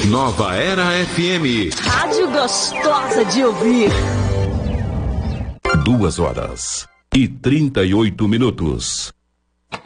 Nova Era FM. Rádio gostosa de ouvir. 2h38.